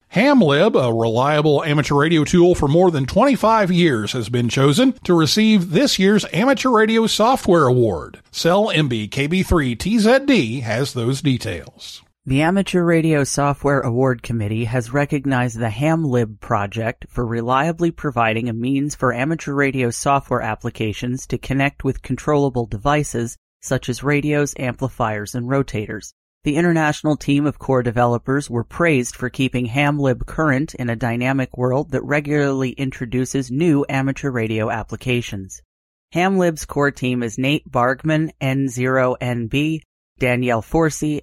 HamLib, a reliable amateur radio tool for more than 25 years, has been chosen to receive this year's Amateur Radio Software Award. Cell MB KB3 TZD has those details. The Amateur Radio Software Award Committee has recognized the HamLib project for reliably providing a means for amateur radio software applications to connect with controllable devices such as radios, amplifiers, and rotators. The international team of core developers were praised for keeping HamLib current in a dynamic world that regularly introduces new amateur radio applications. HamLib's core team is Nate Bargman, N0NB, Danielle Forsey,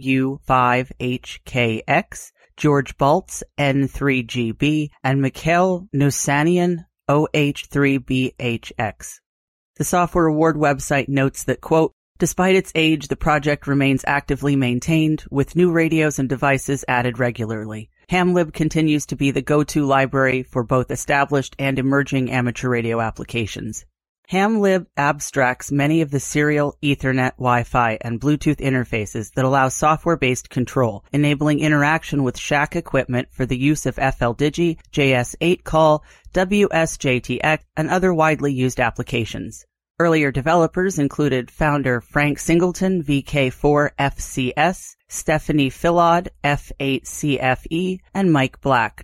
IU5HKX, George Baltz, N3GB, and Mikhail Nusanian, OH3BHX. The Software Award website notes that, quote, despite its age, the project remains actively maintained, with new radios and devices added regularly. HamLib continues to be the go-to library for both established and emerging amateur radio applications. HamLib abstracts many of the serial, Ethernet, Wi-Fi, and Bluetooth interfaces that allow software-based control, enabling interaction with SHAC equipment for the use of FLDigi, JS8Call, WSJTX, and other widely used applications. Earlier developers included founder Frank Singleton, VK4FCS, Stephanie Philod, F8CFE, and Mike Black,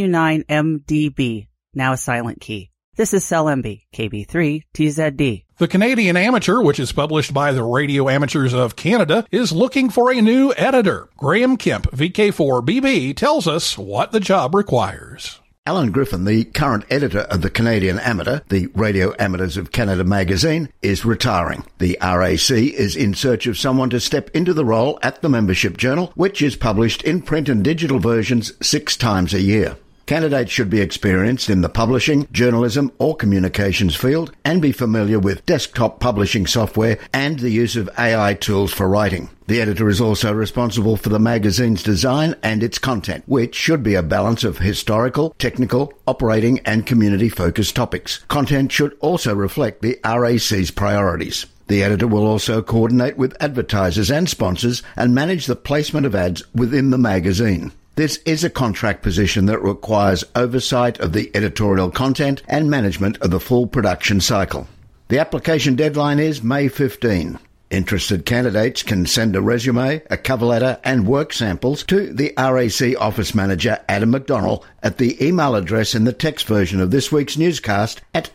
W9MDB, now a silent key. This is Cell MB, KB3, TZD. The Canadian Amateur, which is published by the Radio Amateurs of Canada, is looking for a new editor. Graham Kemp, VK4BB, tells us what the job requires. Alan Griffin, the current editor of the Canadian Amateur, the Radio Amateurs of Canada magazine, is retiring. The RAC is in search of someone to step into the role at the membership journal, which is published in print and digital versions 6 times a year. Candidates should be experienced in the publishing, journalism, or communications field and be familiar with desktop publishing software and the use of AI tools for writing. The editor is also responsible for the magazine's design and its content, which should be a balance of historical, technical, operating, and community-focused topics. Content should also reflect the RAC's priorities. The editor will also coordinate with advertisers and sponsors and manage the placement of ads within the magazine. This is a contract position that requires oversight of the editorial content and management of the full production cycle. The application deadline is May 15. Interested candidates can send a resume, a cover letter and work samples to the RAC office manager Adam McDonnell at the email address in the text version of this week's newscast at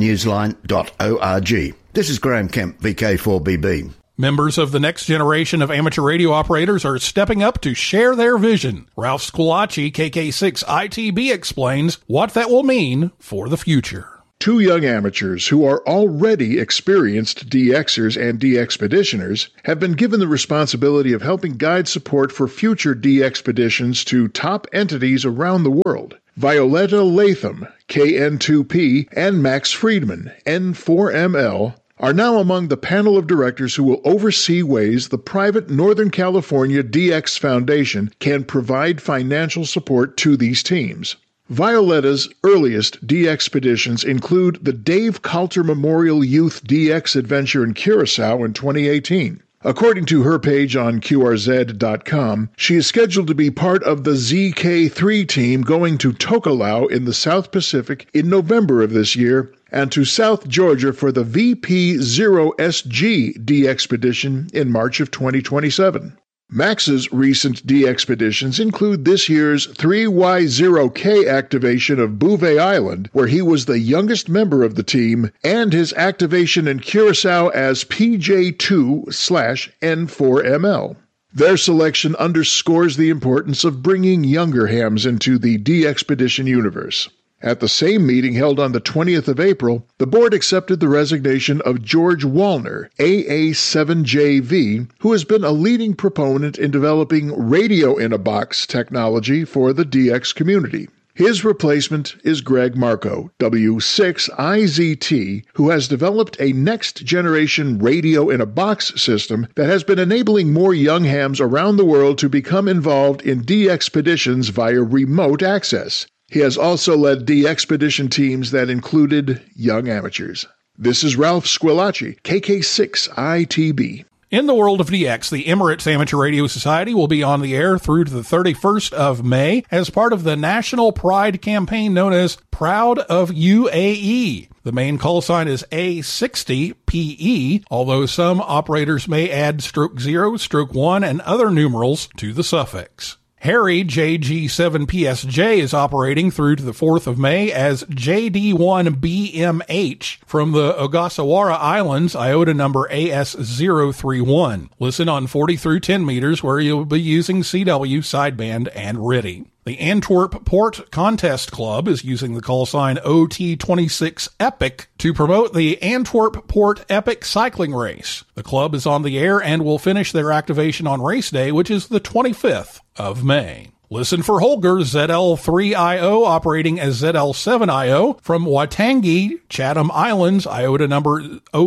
arnewsline.org. This is Graham Kemp, VK4BB. Members of the next generation of amateur radio operators are stepping up to share their vision. Ralph Squillace, KK6ITB, explains what that will mean for the future. 2 young amateurs who are already experienced DXers and DXpeditioners have been given the responsibility of helping guide support for future DXpeditions to top entities around the world. Violetta Latham, KN2P, and Max Friedman, N4ML, are now among the panel of directors who will oversee ways the private Northern California DX Foundation can provide financial support to these teams. Violetta's earliest DXpeditions include the Dave Coulter Memorial Youth DX Adventure in Curacao in 2018. According to her page on QRZ.com, she is scheduled to be part of the ZK3 team going to Tokelau in the South Pacific in November of this year, and to South Georgia for the VP0SG DXpedition in March of 2027. Max's recent DXpeditions include this year's 3Y0K activation of Bouvet Island, where he was the youngest member of the team, and his activation in Curacao as PJ2/N4ML. Their selection underscores the importance of bringing younger hams into the DXpedition universe. At the same meeting held on the 20th of April, the board accepted the resignation of George Wallner, AA7JV, who has been a leading proponent in developing radio-in-a-box technology for the DX community. His replacement is Greg Marco, W6IZT, who has developed a next-generation radio-in-a-box system that has been enabling more young hams around the world to become involved in DXpeditions via remote access. He has also led DXpedition teams that included young amateurs. This is Ralph Squillace, KK6ITB. In the world of DX, the Emirates Amateur Radio Society will be on the air through to the 31st of May as part of the National Pride campaign known as Proud of UAE. The main call sign is A60PE, although some operators may add *0, *1, and other numerals to the suffix. Harry JG7PSJ is operating through to the 4th of May as JD1BMH from the Ogasawara Islands, IOTA number AS031. Listen on 40 through 10 meters where you'll be using CW, sideband, and RTTY. The Antwerp Port Contest Club is using the call sign OT26 Epic to promote the Antwerp Port Epic Cycling Race. The club is on the air and will finish their activation on race day, which is the 25th of May. Listen for Holger ZL3IO operating as ZL7IO from Waitangi, Chatham Islands, IOTA number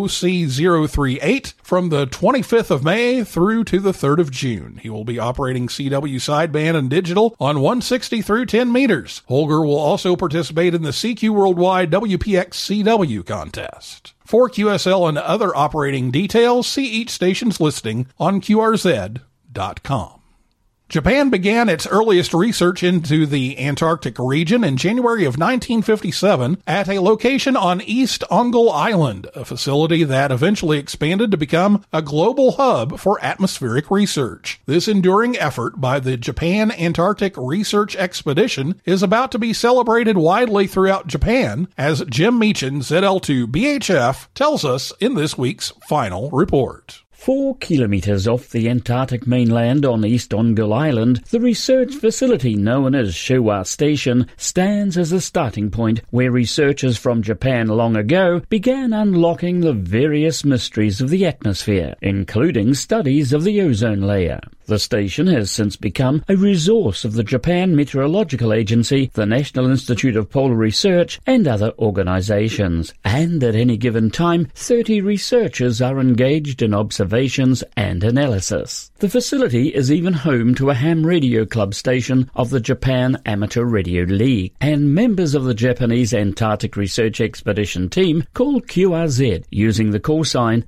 OC038 from the 25th of May through to the 3rd of June. He will be operating CW sideband and digital on 160 through 10 meters. Holger will also participate in the CQ Worldwide WPX CW contest. For QSL and other operating details, see each station's listing on QRZ.com. Japan began its earliest research into the Antarctic region in January of 1957 at a location on East Ongle Island, a facility that eventually expanded to become a global hub for atmospheric research. This enduring effort by the Japan Antarctic Research Expedition is about to be celebrated widely throughout Japan, as Jim Meechan, ZL2BHF, tells us in this week's final report. 4 kilometres off the Antarctic mainland on East Ongle Island, the research facility known as Showa Station stands as a starting point where researchers from Japan long ago began unlocking the various mysteries of the atmosphere, including studies of the ozone layer. The station has since become a resource of the Japan Meteorological Agency, the National Institute of Polar Research, and other organizations. And at any given time, 30 researchers are engaged in observations and analysis. The facility is even home to a ham radio club station of the Japan Amateur Radio League, and members of the Japanese Antarctic Research Expedition team call QRZ using the call sign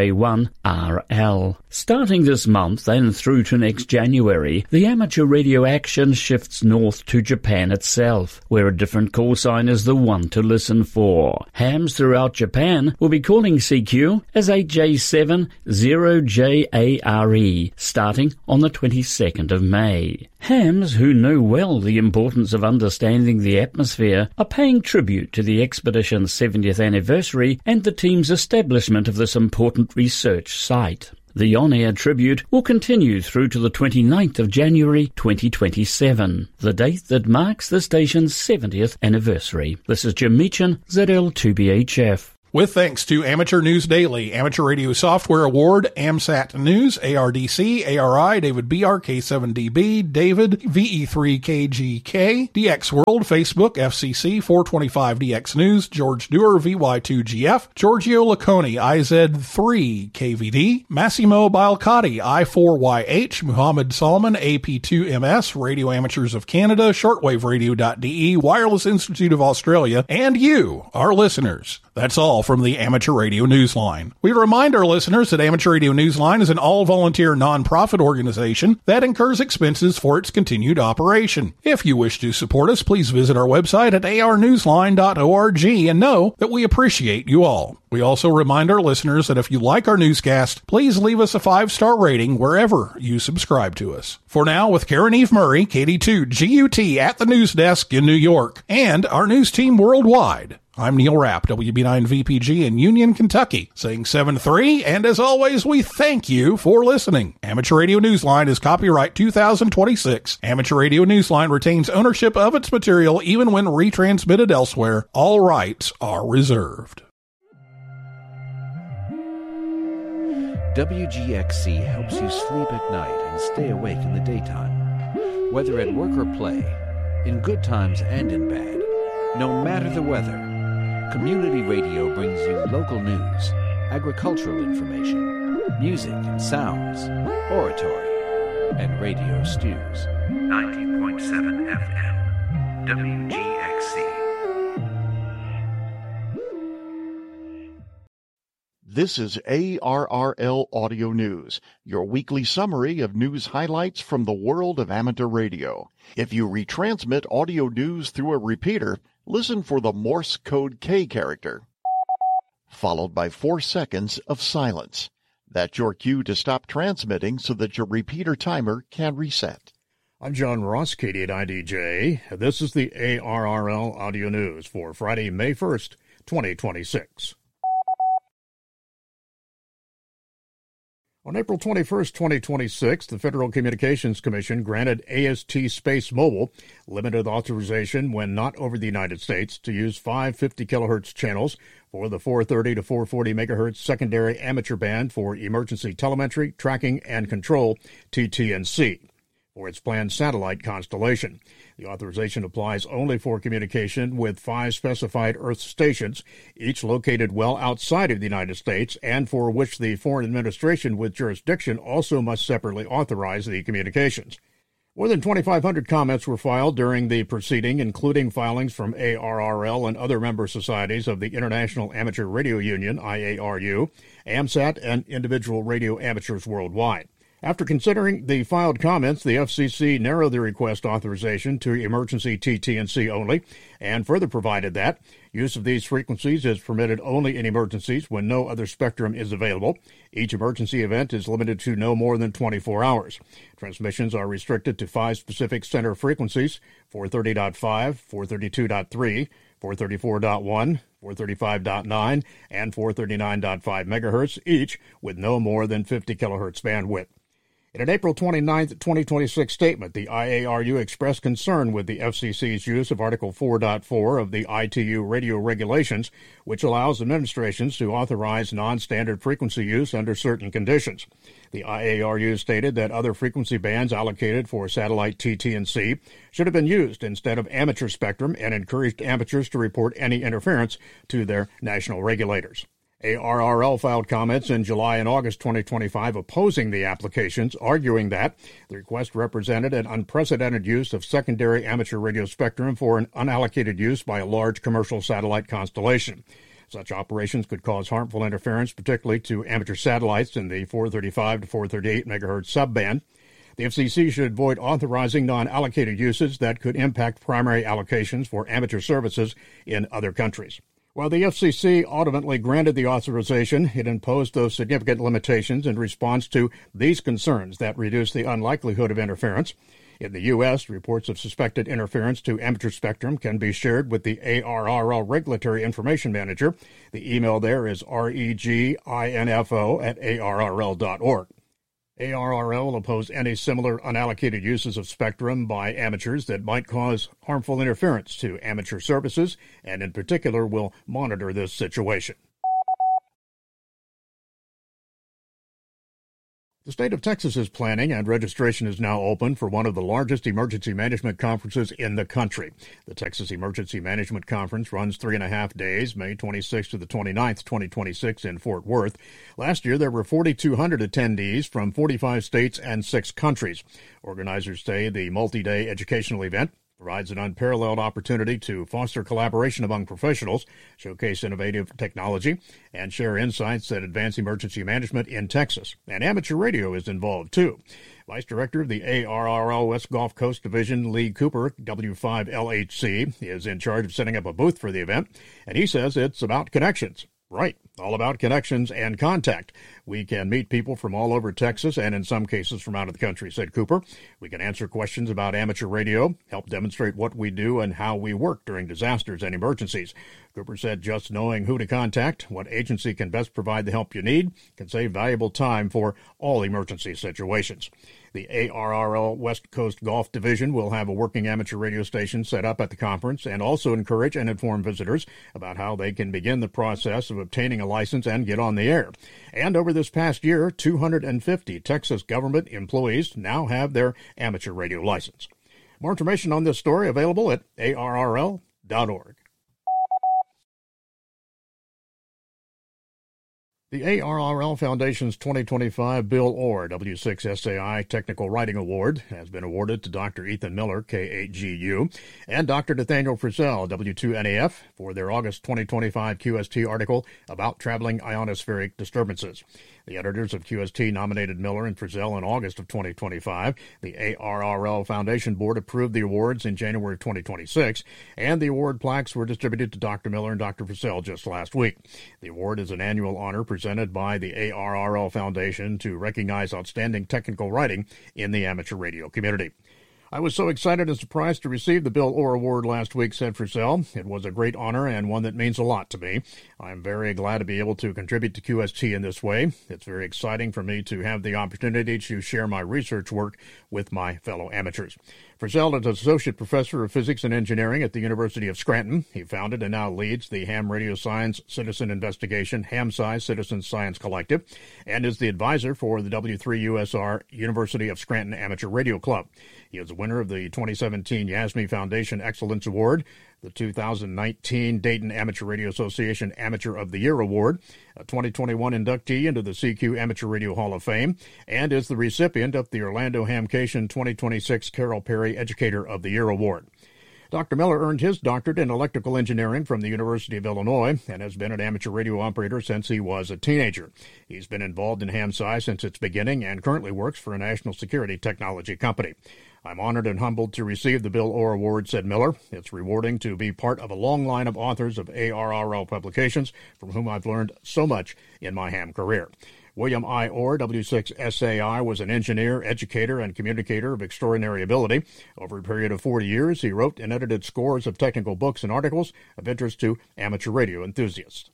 HJ1RL. Starting this month and through to next January, the amateur radio action shifts north to Japan itself, where a different call sign is the one to listen for. Hams throughout Japan will be calling CQ as HJ70JARE, starting on the 22nd of May. Hams, who know well the importance of understanding the atmosphere, are paying tribute to the expedition's 70th anniversary and the team's establishment of this important research site. The on-air tribute will continue through to the 29th of January 2027, the date that marks the station's 70th anniversary. This is Jim Meechan, ZL2BHF. With thanks to Amateur News Daily, Amateur Radio Software Award, AMSAT News, ARDC, ARI, David BR, K7DB, David, VE3KGK, DX World, Facebook, FCC, 425DX News, George Dewar, VY2GF, Giorgio Lacconi, IZ3KVD, Massimo Balcati, I4YH, Muhammad Salman, AP2MS, Radio Amateurs of Canada, Shortwaveradio.de, Wireless Institute of Australia, and you, our listeners. That's all from the Amateur Radio Newsline. We remind our listeners that Amateur Radio Newsline is an all-volunteer non-profit organization that incurs expenses for its continued operation. If you wish to support us, please visit our website at arnewsline.org and know that we appreciate you all. We also remind our listeners that if you like our newscast, please leave us a 5-star rating wherever you subscribe to us. For now, with Karen Eve Murray, KD2 GUT at the news desk in New York, and our news team worldwide, I'm Neil Rapp, WB9VPG in Union, Kentucky, saying 7-3, and as always, we thank you for listening. Amateur Radio Newsline is copyright 2026. Amateur Radio Newsline retains ownership of its material even when retransmitted elsewhere. All rights are reserved. WGXC helps you sleep at night and stay awake in the daytime. Whether at work or play, in good times and in bad, no matter the weather, Community Radio brings you local news, agricultural information, music and sounds, oratory, and radio stews. 90.7 FM, WGXC. This is ARRL Audio News, your weekly summary of news highlights from the world of amateur radio. If you retransmit audio news through a repeater, listen for the Morse code K character, followed by 4 seconds of silence. That's your cue to stop transmitting so that your repeater timer can reset. I'm John Ross, KD9DJ. This is the ARRL Audio News for Friday, May 1st, 2026. On April 21, 2026, the Federal Communications Commission granted AST Space Mobile limited authorization when not over the United States to use 5 50 kHz channels for the 430 to 440 MHz secondary amateur band for emergency telemetry, tracking, and control, TT&C, for its planned satellite constellation. The authorization applies only for communication with 5 specified Earth stations, each located well outside of the United States, and for which the foreign administration with jurisdiction also must separately authorize the communications. More than 2,500 comments were filed during the proceeding, including filings from ARRL and other member societies of the International Amateur Radio Union, IARU, AMSAT, and individual radio amateurs worldwide. After considering the filed comments, the FCC narrowed the request authorization to emergency TT&C only, and further provided that use of these frequencies is permitted only in emergencies when no other spectrum is available. Each emergency event is limited to no more than 24 hours. Transmissions are restricted to 5 specific center frequencies: 430.5, 432.3, 434.1, 435.9, and 439.5 megahertz, each with no more than 50 kilohertz bandwidth. In an April 29, 2026 statement, the IARU expressed concern with the FCC's use of Article 4.4 of the ITU radio regulations, which allows administrations to authorize non-standard frequency use under certain conditions. The IARU stated that other frequency bands allocated for satellite TT&C should have been used instead of amateur spectrum and encouraged amateurs to report any interference to their national regulators. ARRL filed comments in July and August 2025 opposing the applications, arguing that the request represented an unprecedented use of secondary amateur radio spectrum for an unallocated use by a large commercial satellite constellation. Such operations could cause harmful interference, particularly to amateur satellites in the 435 to 438 megahertz subband. The FCC should avoid authorizing non-allocated uses that could impact primary allocations for amateur services in other countries. While the FCC ultimately granted the authorization, it imposed those significant limitations in response to these concerns that reduce the unlikelihood of interference. In the U.S., reports of suspected interference to amateur spectrum can be shared with the ARRL Regulatory Information Manager. The email there is reginfo@arrl.org. ARRL will oppose any similar unallocated uses of spectrum by amateurs that might cause harmful interference to amateur services, and in particular will monitor this situation. The state of Texas is planning, and registration is now open for one of the largest emergency management conferences in the country. The Texas Emergency Management Conference runs 3.5 days, May 26th to the 29th, 2026 in Fort Worth. Last year, there were 4,200 attendees from 45 states and 6 countries. Organizers say the multi-day educational event provides an unparalleled opportunity to foster collaboration among professionals, showcase innovative technology, and share insights that advance emergency management in Texas. And amateur radio is involved, too. Vice Director of the ARRL West Gulf Coast Division, Lee Cooper, W5LHC, is in charge of setting up a booth for the event, and he says it's about connections. Right, all about connections and contact. We can meet people from all over Texas and in some cases from out of the country, said Cooper. We can answer questions about amateur radio, help demonstrate what we do and how we work during disasters and emergencies. Cooper said just knowing who to contact, what agency can best provide the help you need, can save valuable time for all emergency situations. The ARRL West Coast Golf Division will have a working amateur radio station set up at the conference and also encourage and inform visitors about how they can begin the process of obtaining a license and get on the air. And over this past year, 250 Texas government employees now have their amateur radio license. More information on this story available at arrl.org. The ARRL Foundation's 2025 Bill Orr W6SAI Technical Writing Award has been awarded to Dr. Ethan Miller, K8GU, and Dr. Nathaniel Frizzell, W2NAF, for their August 2025 QST article about traveling ionospheric disturbances. The editors of QST nominated Miller and Frizzell in August of 2025. The ARRL Foundation Board approved the awards in January of 2026, and the award plaques were distributed to Dr. Miller and Dr. Frizzell just last week. The award is an annual honor presented by the ARRL Foundation to recognize outstanding technical writing in the amateur radio community. I was so excited and surprised to receive the Bill Orr Award last week, said Frizzell. It was a great honor and one that means a lot to me. I'm very glad to be able to contribute to QST in this way. It's very exciting for me to have the opportunity to share my research work with my fellow amateurs. Frizzell is Associate Professor of Physics and Engineering at the University of Scranton. He founded and now leads the Ham Radio Science Citizen Investigation HamSci Citizen Science Collective and is the advisor for the W3USR University of Scranton Amateur Radio Club. He is a winner of the 2017 Yasmy Foundation Excellence Award, the 2019 Dayton Amateur Radio Association Amateur of the Year Award, a 2021 inductee into the CQ Amateur Radio Hall of Fame, and is the recipient of the Orlando Hamcation 2026 Carol Perry Educator of the Year Award. Dr. Miller earned his doctorate in electrical engineering from the University of Illinois and has been an amateur radio operator since he was a teenager. He's been involved in HamSci since its beginning and currently works for a national security technology company. I'm honored and humbled to receive the Bill Orr Award, said Miller. It's rewarding to be part of a long line of authors of ARRL publications from whom I've learned so much in my ham career. William I. Orr, W6SAI, was an engineer, educator, and communicator of extraordinary ability. Over a period of 40 years, he wrote and edited scores of technical books and articles of interest to amateur radio enthusiasts.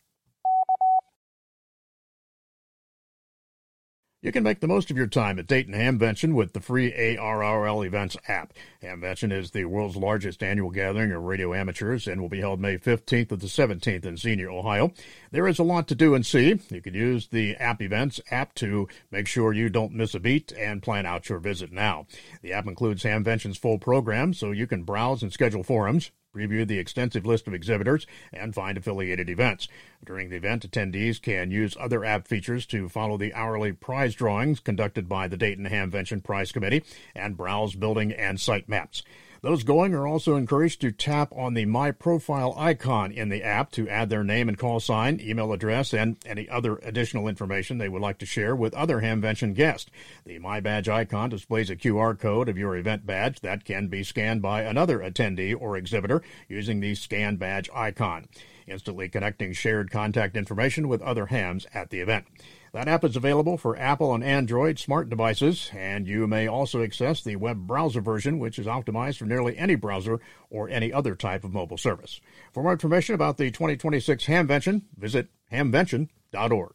You can make the most of your time at Dayton Hamvention with the free ARRL Events app. Hamvention is the world's largest annual gathering of radio amateurs and will be held May 15th to the 17th in Xenia, Ohio. There is a lot to do and see. You can use the App Events app to make sure you don't miss a beat and plan out your visit now. The app includes Hamvention's full program, so you can browse and schedule forums, preview the extensive list of exhibitors, and find affiliated events. During the event, attendees can use other app features to follow the hourly prize drawings conducted by the Dayton Hamvention Prize Committee and browse building and site maps. Those going are also encouraged to tap on the My Profile icon in the app to add their name and call sign, email address, and any other additional information they would like to share with other Hamvention guests. The My Badge icon displays a QR code of your event badge that can be scanned by another attendee or exhibitor using the Scan Badge icon, instantly connecting shared contact information with other hams at the event. That app is available for Apple and Android smart devices, and you may also access the web browser version, which is optimized for nearly any browser or any other type of mobile service. For more information about the 2026 Hamvention, visit hamvention.org.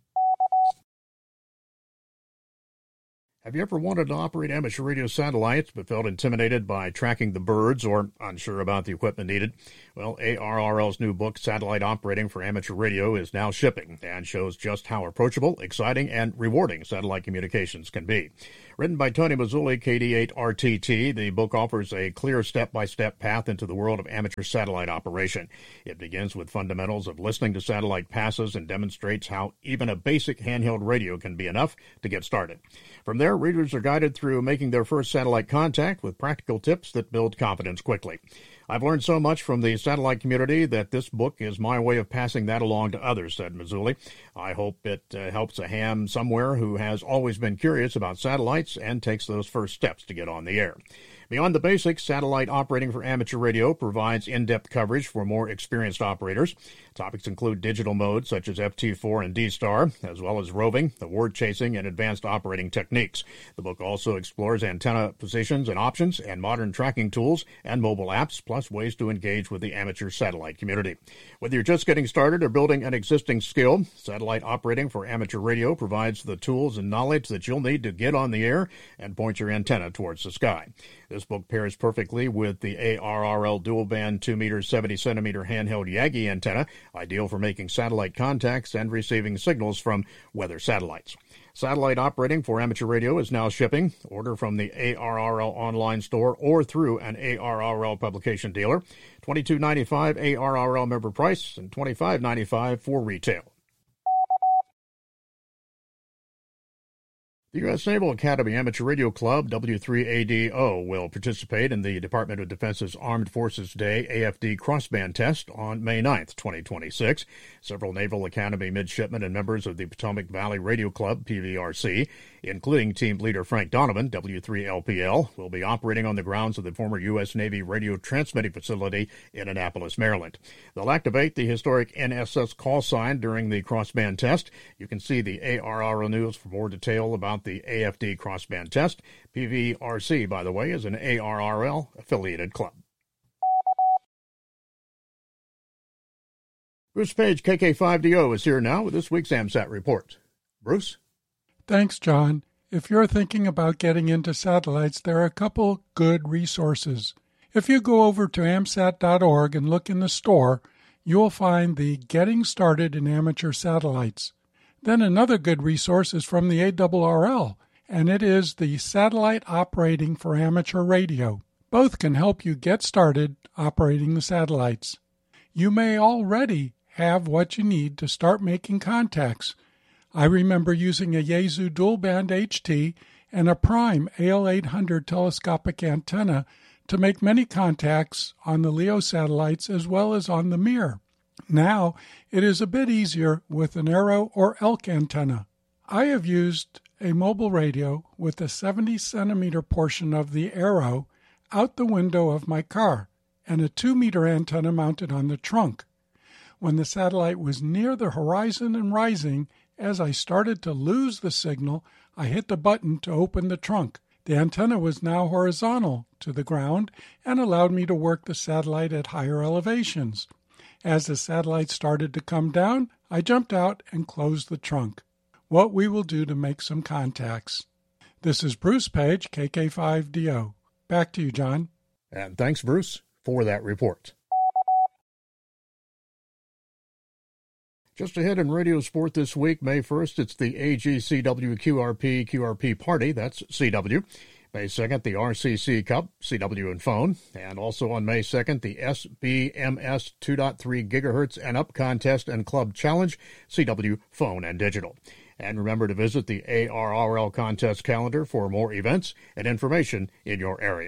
Have you ever wanted to operate amateur radio satellites but felt intimidated by tracking the birds or unsure about the equipment needed? Well, ARRL's new book, Satellite Operating for Amateur Radio, is now shipping and shows just how approachable, exciting, and rewarding satellite communications can be. Written by Tony Mazzulli, KD8RTT, the book offers a clear step-by-step path into the world of amateur satellite operation. It begins with fundamentals of listening to satellite passes and demonstrates how even a basic handheld radio can be enough to get started. From there, readers are guided through making their first satellite contact with practical tips that build confidence quickly. I've learned so much from the satellite community that this book is my way of passing that along to others, said Mazzulli. I hope it helps a ham somewhere who has always been curious about satellites and takes those first steps to get on the air. Beyond the basics, Satellite Operating for Amateur Radio provides in-depth coverage for more experienced operators. Topics include digital modes such as FT4 and D-Star, as well as roving, award chasing, and advanced operating techniques. The book also explores antenna positions and options and modern tracking tools and mobile apps, plus ways to engage with the amateur satellite community. Whether you're just getting started or building an existing skill, Satellite Operating for Amateur Radio provides the tools and knowledge that you'll need to get on the air and point your antenna towards the sky. This book pairs perfectly with the ARRL dual-band 2-meter, 70-centimeter handheld Yagi antenna, ideal for making satellite contacts and receiving signals from weather satellites. Satellite Operating for Amateur Radio is now shipping. Order from the ARRL online store or through an ARRL publication dealer. $22.95 ARRL member price and $25.95 for retail. The U.S. Naval Academy Amateur Radio Club, W3ADO, will participate in the Department of Defense's Armed Forces Day AFD crossband test on May 9th, 2026. Several Naval Academy midshipmen and members of the Potomac Valley Radio Club, PVRC, including team leader Frank Donovan, W3LPL, will be operating on the grounds of the former U.S. Navy radio transmitting facility in Annapolis, Maryland. They'll activate the historic NSS call sign during the crossband test. You can see the ARRL News for more detail about the AFD crossband test. PVRC, by the way, is an ARRL affiliated club. Bruce Page, KK5DO, is here now with this week's AMSAT report. Bruce? Thanks, John. If you're thinking about getting into satellites, there are a couple good resources. If you go over to AMSAT.org and look in the store, you'll find the Getting Started in Amateur Satellites. Then another good resource is from the ARRL, and it is the Satellite Operating for Amateur Radio. Both can help you get started operating the satellites. You may already have what you need to start making contacts. I remember using a Yaesu dual-band HT and a Prime AL800 telescopic antenna to make many contacts on the LEO satellites as well as on the Mir. Now, it is a bit easier with an Arrow or Elk antenna. I have used a mobile radio with a 70-centimeter portion of the Arrow out the window of my car and a 2-meter antenna mounted on the trunk. When the satellite was near the horizon and rising, as I started to lose the signal, I hit the button to open the trunk. The antenna was now horizontal to the ground and allowed me to work the satellite at higher elevations. As the satellite started to come down, I jumped out and closed the trunk. What we will do to make some contacts. This is Bruce Page, KK5DO. Back to you, John. And thanks, Bruce, for that report. Just ahead in radio sport this week, May 1st, it's the AGCW QRP party, that's CW. May 2nd, the RCC Cup, CW and phone. And also on May 2nd, the SBMS 2.3 gigahertz and up contest and club challenge, CW phone and digital. And remember to visit the ARRL contest calendar for more events and information in your area.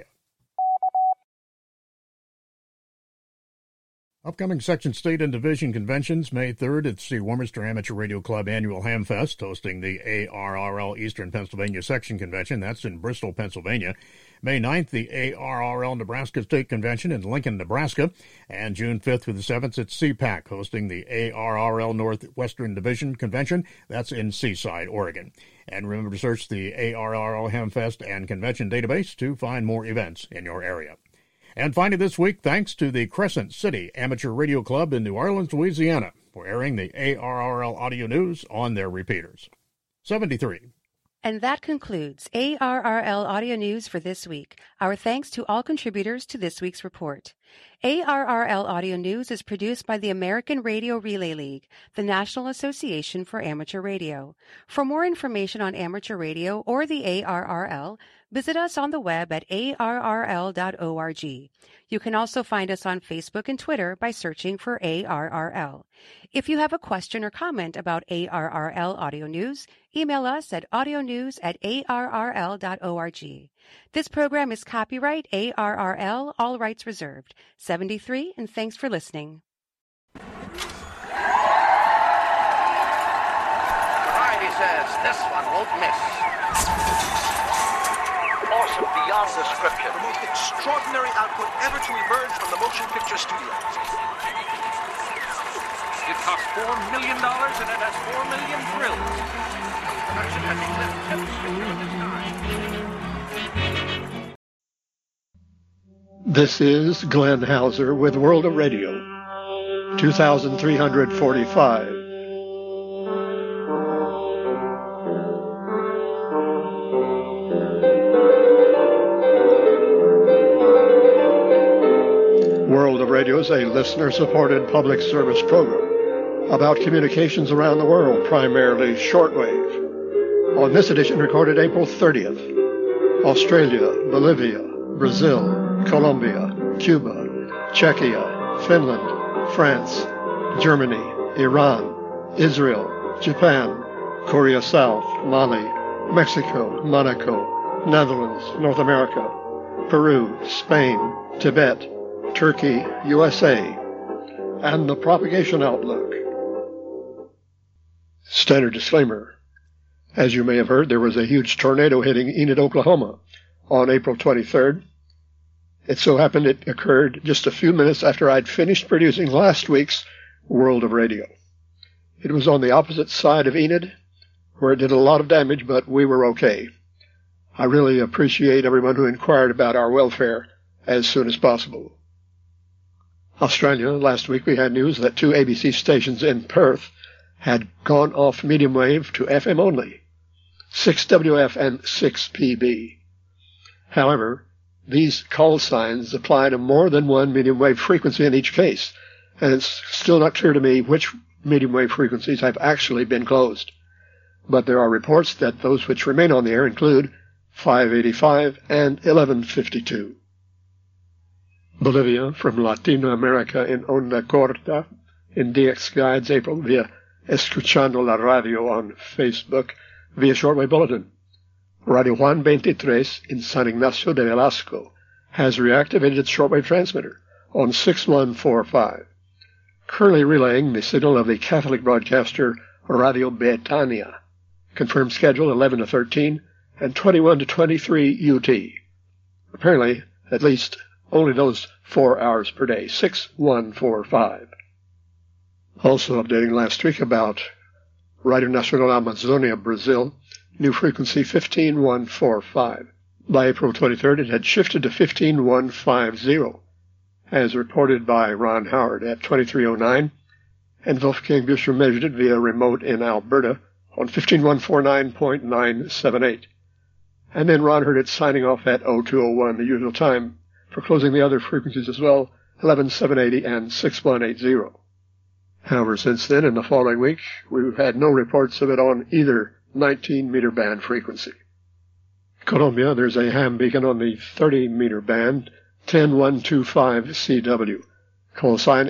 Upcoming Section State and Division Conventions, May 3rd, it's the Warminster Amateur Radio Club Annual Hamfest, hosting the ARRL Eastern Pennsylvania Section Convention. That's in Bristol, Pennsylvania. May 9th, the ARRL Nebraska State Convention in Lincoln, Nebraska. And June 5th through the 7th, it's CPAC, hosting the ARRL Northwestern Division Convention. That's in Seaside, Oregon. And remember to search the ARRL Hamfest and Convention database to find more events in your area. And finally this week, thanks to the Crescent City Amateur Radio Club in New Orleans, Louisiana, for airing the ARRL audio news on their repeaters. 73. And that concludes ARRL Audio News for this week. Our thanks to all contributors to this week's report. ARRL Audio News is produced by the American Radio Relay League, the National Association for Amateur Radio. For more information on amateur radio or the ARRL, visit us on the web at arrl.org. You can also find us on Facebook and Twitter by searching for ARRL. If you have a question or comment about ARRL Audio News, email us at audionews@arrl.org. This program is copyright ARRL, all rights reserved. 73, and thanks for listening. Variety says this one won't miss. Awesome beyond description. The most extraordinary output ever to emerge from the motion picture studios. It costs $4 million and it has 4 million thrills. Production has eclipsed every figure of its kind. This is Glenn Hauser with World of Radio, 2345. World of Radio is a listener-supported public service program about communications around the world, primarily shortwave. On this edition, recorded April 30th, Australia, Bolivia, Brazil, Colombia, Cuba, Czechia, Finland, France, Germany, Iran, Israel, Japan, Korea South, Mali, Mexico, Monaco, Netherlands, North America, Peru, Spain, Tibet, Turkey, USA, and the propagation outlook. Standard disclaimer. As you may have heard, there was a huge tornado hitting Enid, Oklahoma on April 23rd. It so happened it occurred just a few minutes after I'd finished producing last week's World of Radio. It was on the opposite side of Enid, where it did a lot of damage, but we were okay. I really appreciate everyone who inquired about our welfare as soon as possible. Australia, last week we had news that 2 ABC stations in Perth had gone off medium wave to FM only, 6WF and 6PB. However, these call signs apply to more than one medium wave frequency in each case, and it's still not clear to me which medium wave frequencies have actually been closed. But there are reports that those which remain on the air include 585 and 1152. Bolivia, from Latino America in Onda Corta, in DX Guides April via Escuchando la Radio on Facebook via shortwave bulletin. Radio Juan 23 in San Ignacio de Velasco has reactivated its shortwave transmitter on 6145, currently relaying the signal of the Catholic broadcaster Radio Betania. Confirmed schedule 11 to 13 and 21 to 23 UT. Apparently, at least only those 4 hours per day, 6145. Also updating last week about Radio Nacional Amazonia, Brazil, new frequency 15145. By April 23rd, it had shifted to 15150, as reported by Ron Howard at 2309, and Wolfgang Büscher measured it via remote in Alberta on 15149.978. And then Ron heard it signing off at 0201, the usual time, for closing the other frequencies as well, 11780 and 6180. However, since then, in the following week, we've had no reports of it on either 19-meter band frequency. Colombia, there's a ham beacon on the 30-meter band, 10125 CW, call sign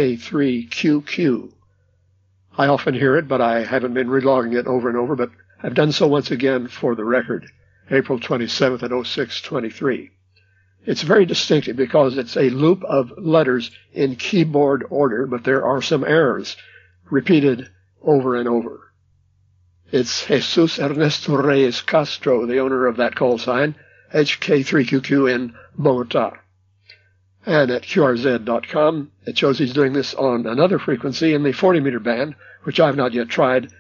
HK3QQ. I often hear it, but I haven't been relogging it over and over, but I've done so once again for the record, April 27th at 0623. It's very distinctive because it's a loop of letters in keyboard order, but there are some errors repeated over and over. It's Jesus Ernesto Reyes Castro, the owner of that call sign, HK3QQ in Bogota. And at QRZ.com, it shows he's doing this on another frequency in the 40-meter band, which I've not yet tried,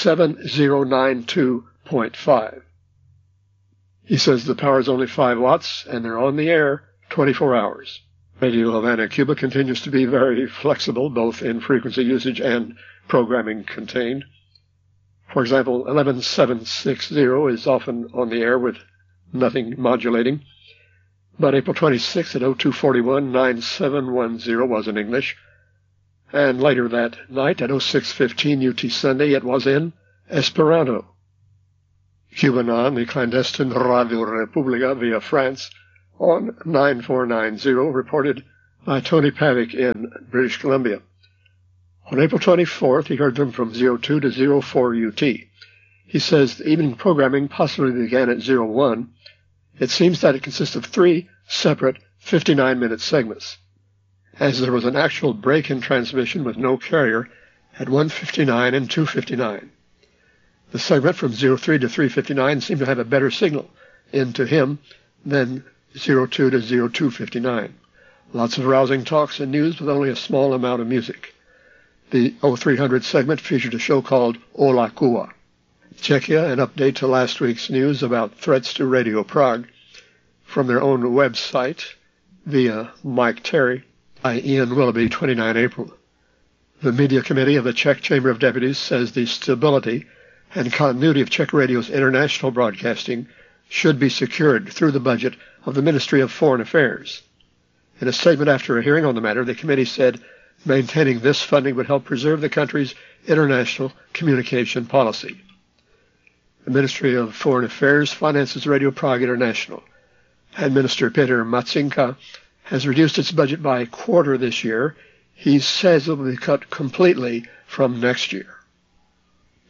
7092.5. He says the power is only 5 watts, and they're on the air 24 hours. Radio Havana, Cuba continues to be very flexible, both in frequency usage and programming contained. For example, 11760 is often on the air with nothing modulating. But April 26th at 0241, 9710 was in English. And later that night at 0615 UT Sunday, it was in Esperanto. Cubanon, the clandestine Radio Republica via France, on 9490, reported by Tony Pavic in British Columbia. On April 24th, he heard them from 02 to 04 UT. He says the evening programming possibly began at 01. It seems that it consists of 3 separate 59-minute segments, as there was an actual break in transmission with no carrier at 1:59 and 2:59. The segment from 03 to 3:59 seemed to have a better signal into him than 02 to 02:59. Lots of rousing talks and news with only a small amount of music. The 0300 segment featured a show called Hola Cuba. Czechia, an update to last week's news about threats to Radio Prague from their own website via Mike Terry by Ian Willoughby, 29 April. The Media Committee of the Czech Chamber of Deputies says the stability and continuity of Czech Radio's international broadcasting should be secured through the budget of the Ministry of Foreign Affairs. In a statement after a hearing on the matter, the committee said maintaining this funding would help preserve the country's international communication policy. The Ministry of Foreign Affairs finances Radio Prague International, and Minister Peter Matsinka has reduced its budget by a quarter this year. He says it will be cut completely from next year.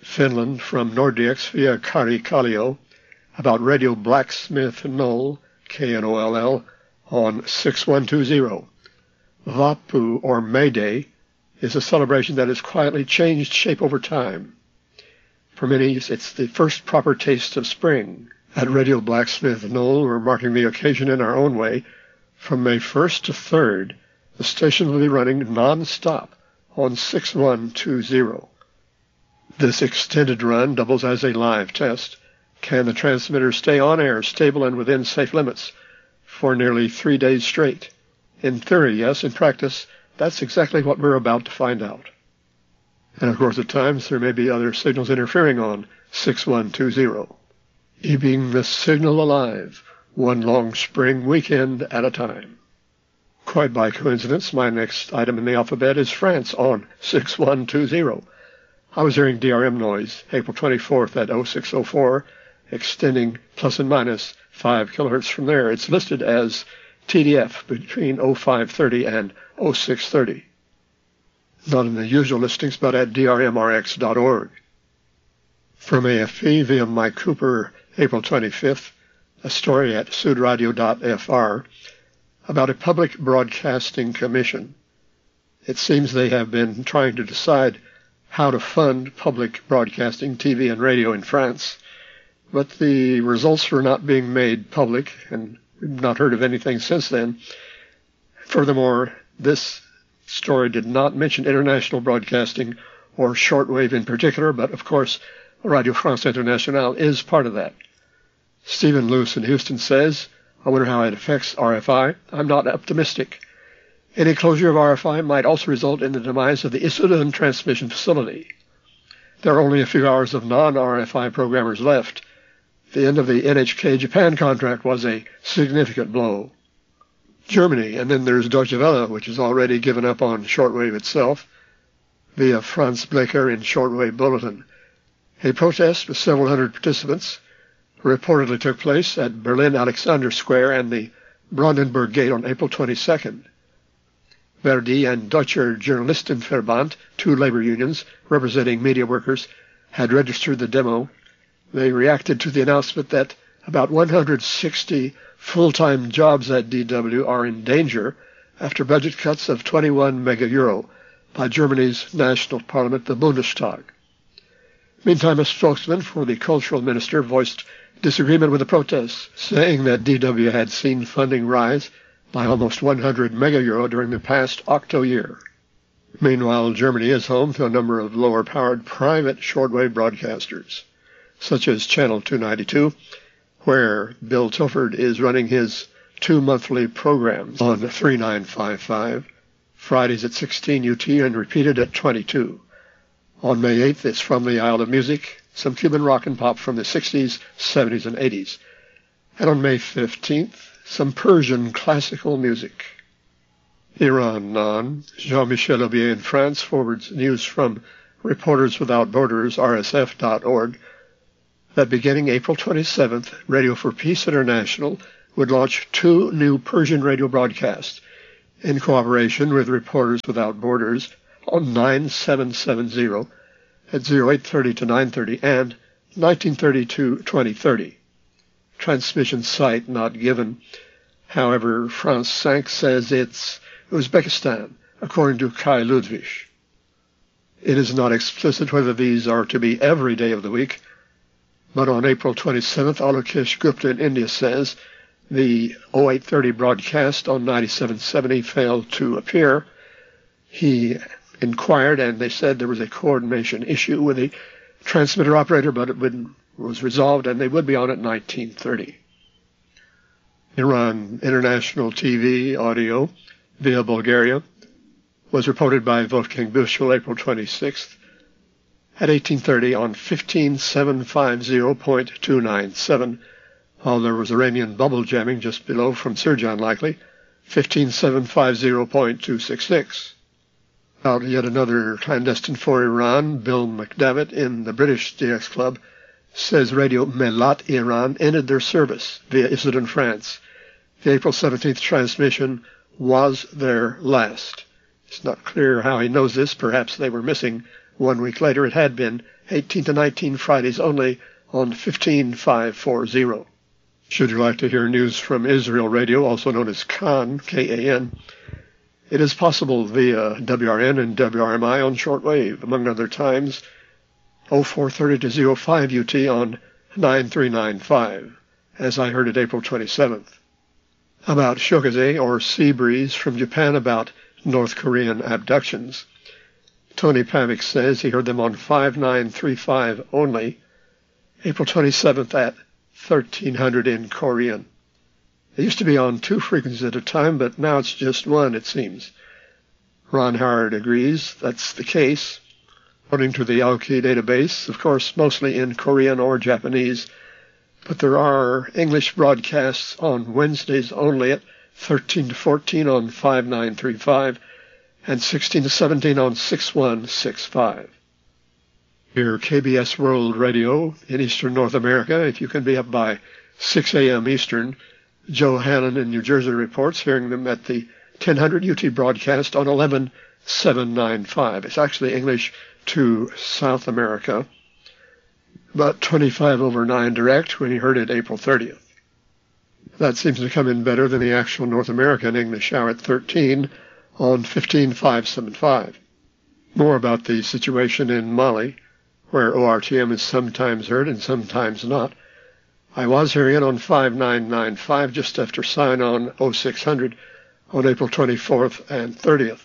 Finland from Nordex via Kari Kallio about Radio Blacksmith Knoll, Knoll, on 6120. Vappu, or May Day, is a celebration that has quietly changed shape over time. For many, it's the first proper taste of spring. At Radio Blacksmith Knoll, we're marking the occasion in our own way. From May 1st to 3rd, the station will be running non-stop on 6120. This extended run doubles as a live test. Can the transmitter stay on air, stable and within safe limits for nearly 3 days straight? In theory, yes. In practice, that's exactly what we're about to find out. And of course, at times, there may be other signals interfering on 6120. Keeping the signal alive, one long spring weekend at a time. Quite by coincidence, my next item in the alphabet is France on 6120. I was hearing DRM noise April 24th at 0604, extending plus and minus 5 kilohertz from there. It's listed as TDF between 0530 and 0630. Not in the usual listings, but at drmrx.org. From AFP via Mike Cooper, April 25th, a story at sudradio.fr about a public broadcasting commission. It seems they have been trying to decide how to fund public broadcasting, TV and radio in France, but the results were not being made public, and we've not heard of anything since then. Furthermore, this story did not mention international broadcasting or shortwave in particular, but of course Radio France Internationale is part of that. Stephen Luce in Houston says, I wonder how it affects RFI. I'm not optimistic. Any closure of RFI might also result in the demise of the Issoudun transmission facility. There are only a few hours of non-RFI programmers left. The end of the NHK Japan contract was a significant blow. Germany, and then there's Deutsche Welle, which has already given up on shortwave itself, via Franz Blecher in Shortwave Bulletin. A protest with several hundred participants reportedly took place at Berlin Alexander Square and the Brandenburg Gate on April 22nd. Verdi and Deutscher Journalistenverband, two labor unions representing media workers, had registered the demo. They reacted to the announcement that about 160 full-time jobs at DW are in danger after budget cuts of 21 mega euro by Germany's national parliament, the Bundestag. Meantime, a spokesman for the cultural minister voiced disagreement with the protests, saying that DW had seen funding rise by almost 100 mega euro during the past octo year. Meanwhile, Germany is home to a number of lower-powered private shortwave broadcasters, such as Channel 292, where Bill Tilford is running his 2 monthly programs on 3955, Fridays at 16 UT and repeated at 22. On May 8th, it's From the Isle of Music, some Cuban rock and pop from the 60s, 70s, and 80s. And on May 15th, some Persian classical music. Iran on. Jean-Michel Aubier in France forwards news from Reporters Without Borders, rsf.org, that beginning April 27th, Radio for Peace International would launch 2 new Persian radio broadcasts in cooperation with Reporters Without Borders on 9770 at 0830 to 930 and 1930 to 2030. Transmission site not given. However, France 5 says it's Uzbekistan, according to Kai Ludwig. It is not explicit whether these are to be every day of the week, but on April 27th, Alokesh Gupta in India says the 0830 broadcast on 9770 failed to appear. He inquired, and they said there was a coordination issue with the transmitter operator, but it was resolved, and they would be on at 1930. Iran International TV audio via Bulgaria was reported by Wolfgang Büchel April 26th at 1830 on 15750.297, while there was Iranian bubble jamming just below from Sirjan likely, 15750.266. Out yet another clandestine for Iran, Bill McDavitt in the British DX Club says Radio Melat Iran ended their service via Issoudun, France. The April 17th transmission was their last. It's not clear how he knows this. Perhaps they were missing 1 week later. It had been 18 to 19 Fridays only on 15540. Should you like to hear news from Israel Radio, also known as Kan, K-A-N, it is possible via WRN and WRMI on shortwave, among other times, 0430 to 05 UT on 9395, as I heard it April 27th. About Shokaze, or sea breeze, from Japan about North Korean abductions. Tony Pavick says he heard them on 5935 only, April 27th at 1300 in Korean. It used to be on 2 frequencies at a time, but now it's just 1, it seems. Ron Howard agrees that's the case. According to the Aoki database, of course, mostly in Korean or Japanese, but there are English broadcasts on Wednesdays only at 13 to 14 on 5935 and 16 to 17 on 6165. Hear KBS World Radio in Eastern North America if you can be up by 6 a.m. Eastern. Joe Hannon in New Jersey reports hearing them at the 1000 UT broadcast on 11795. It's actually English to South America, but 25 over 9 direct when he heard it April 30th. That seems to come in better than the actual North American English hour at 13 on 15575. More about the situation in Mali, where ORTM is sometimes heard and sometimes not. I was hearing it on 5995 just after sign-on 0600 on April 24th and 30th.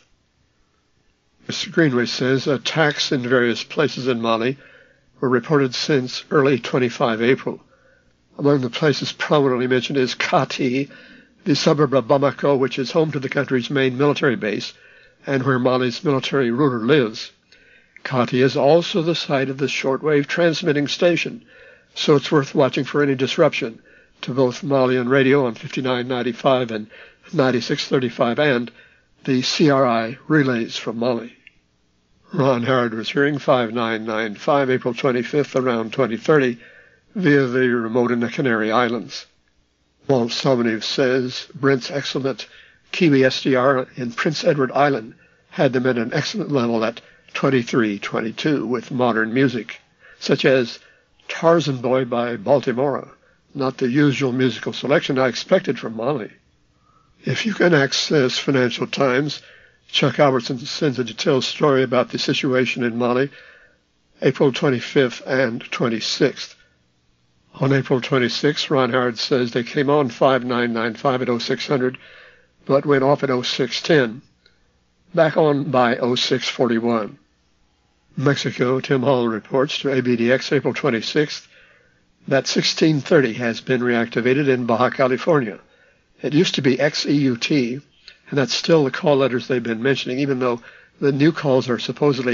Mr. Greenway says attacks in various places in Mali were reported since early 25 April. Among the places prominently mentioned is Kati, the suburb of Bamako, which is home to the country's main military base and where Mali's military ruler lives. Kati is also the site of the shortwave transmitting station, so it's worth watching for any disruption to both Malian radio on 5995 and 9635 and the CRI relays from Mali. Ron Howard was hearing 5995 April 25th around 2030 via the remote in the Canary Islands. Walt Someniv says Brent's excellent Kiwi SDR in Prince Edward Island had them at an excellent level at 2322 with modern music, such as Tarzan Boy by Baltimora, not the usual musical selection I expected from Mali. If you can access Financial Times, Chuck Albertson sends a detailed story about the situation in Mali, April 25th and 26th. On April 26th, Ron Howard says they came on 5995 at 0600, but went off at 0610, back on by 0641. Mexico, Tim Hall reports to ABDX April 26th that 1630 has been reactivated in Baja California. It used to be XEUT, and that's still the call letters they've been mentioning, even though the new calls are supposedly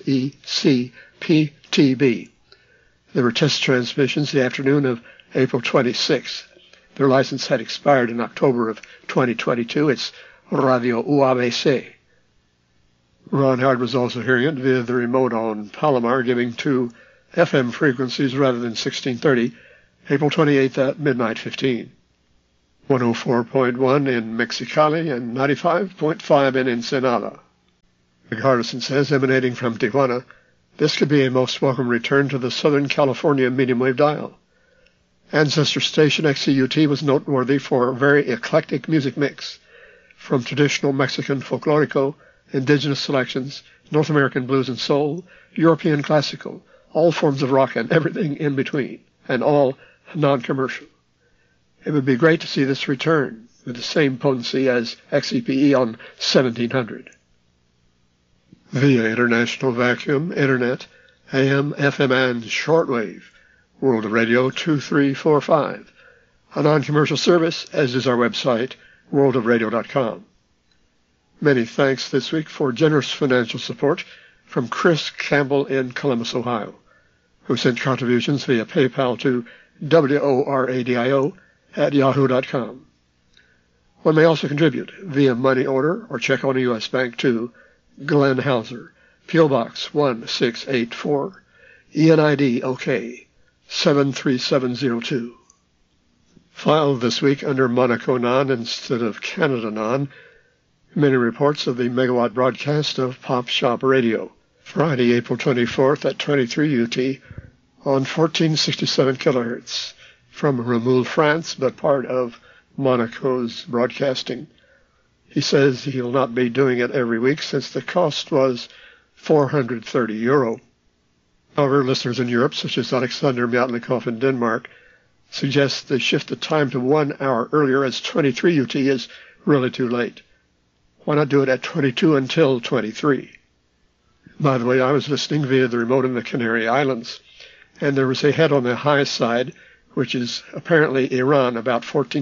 XECPTB. There were test transmissions the afternoon of April 26th. Their license had expired in October of 2022. It's Radio UABC. Ron Howard was also hearing it via the remote on Palomar, giving 2 FM frequencies rather than 1630, April 28th at midnight 15. 104.1 in Mexicali and 95.5 in Ensenada. Greg Hardison says, emanating from Tijuana, this could be a most welcome return to the Southern California medium wave dial. Ancestor station XCUT was noteworthy for a very eclectic music mix, from traditional Mexican folklorico, indigenous selections, North American blues and soul, European classical, all forms of rock and everything in between, and all non-commercial. It would be great to see this return with the same potency as XEPE on 1700. Via International Vacuum, Internet, AM, FM, and shortwave, World Radio 2345, a non-commercial service, as is our website, worldofradio.com. Many thanks this week for generous financial support from Chris Campbell in Columbus, Ohio, who sent contributions via PayPal to WORADIO@yahoo.com. One may also contribute via money order or check on a U.S. bank to Glenn Hauser, P.O. Box 1684, ENID OK 73702. Filed this week under Monaco Non instead of Canada Non, many reports of the megawatt broadcast of Pop Shop Radio, Friday, April 24th at 23 UT on 1467 kilohertz from Remoule, France, but part of Monaco's broadcasting. He says he'll not be doing it every week since the cost was €430. However, listeners in Europe, such as Alexander Myatnikov in Denmark, suggest they shift the time to 1 hour earlier, as 23 UT is really too late. Why not do it at 22 until 23? By the way, I was listening via the remote in the Canary Islands, and there was a head on the high side, which is apparently Iran, about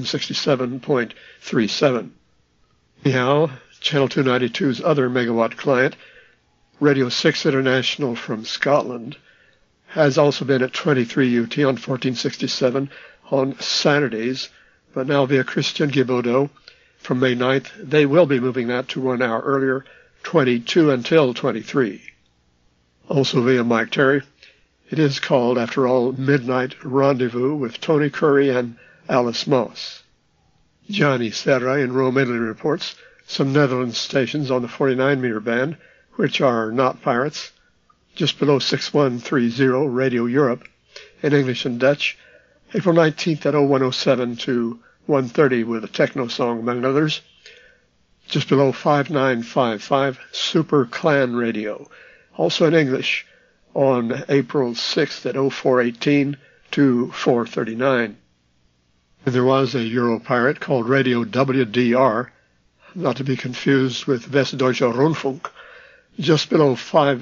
1467.37. Anyhow, Channel 292's other megawatt client, Radio 6 International from Scotland, has also been at 23 UT on 1467 on Saturdays, but now via Christian Guibaudot from May 9th, they will be moving that to 1 hour earlier, 22 until 23. Also via Mike Terry, it is called, after all, Midnight Rendezvous with Tony Curry and Alice Moss. Johnny Serra in Rome, Italy reports some Netherlands stations on the 49-meter band, which are not pirates, just below 6130 Radio Europe in English and Dutch, April 19th at 0107 to 1:30 with a techno song, among others. Just below 5955 Super Clan Radio, also in English, on April 6th at 0418 to 4:39. And there was a Euro pirate called Radio WDR, not to be confused with Westdeutscher Rundfunk, just below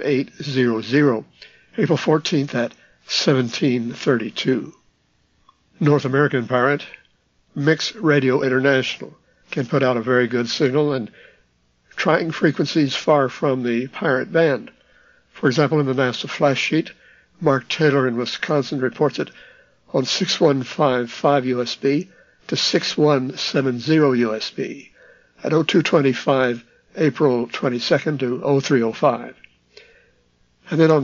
5800, April 14th at 1732. North American pirate, Mix Radio International, can put out a very good signal and trying frequencies far from the pirate band. For example, in the NASA flash sheet, Mark Taylor in Wisconsin reports it on 6155 USB to 6170 USB at 0225 April 22nd to 0305. And then on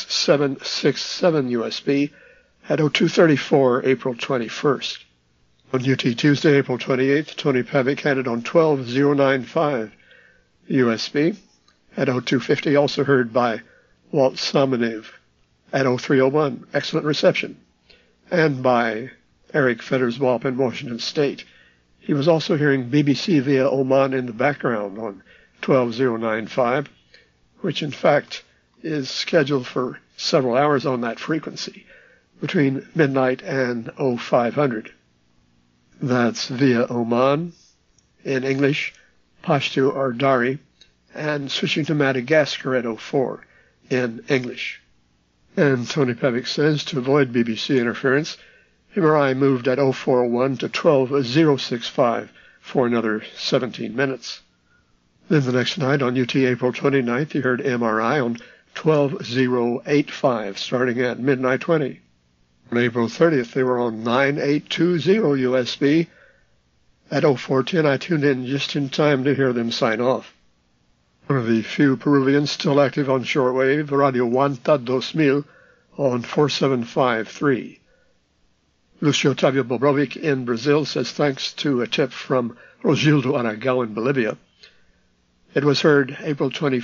6767 USB at 0234 April 21st. On UT Tuesday, April 28th, Tony Pavic had it on 12095 USB at 0250, also heard by Walt Samanev at 0301, excellent reception, and by Eric Fedderswalp in Washington State. He was also hearing BBC via Oman in the background on 12095, which in fact is scheduled for several hours on that frequency between midnight and 0500. That's via Oman in English, Pashto or Dari, and switching to Madagascar at 04 in English. And Tony Pavic says to avoid BBC interference, MRI moved at 0401 to 12065 for another 17 minutes. Then the next night on UT April 29th, he heard MRI on 12085 starting at midnight 20. On April 30th, they were on 9820 USB. At 0410, I tuned in just in time to hear them sign off. One of the few Peruvians still active on shortwave, Radio Wanta 2000 on 4753. Lucio Tavio Bobrovic in Brazil says thanks to a tip from Rosildo Aragão in Bolivia. It was heard April 25th